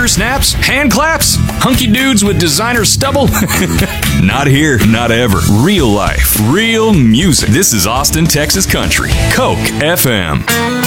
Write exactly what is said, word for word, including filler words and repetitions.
finger snaps, hand claps, hunky dudes with designer stubble. Not here, not ever. Real life, real music. This is Austin, Texas country. Coke F M.